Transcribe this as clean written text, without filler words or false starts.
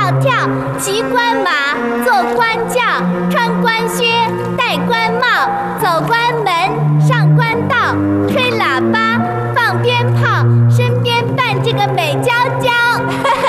跳，骑官马，坐官轿，穿官靴，戴官帽，走官门，上官道，吹喇叭，放鞭炮，身边伴着个美娇娇。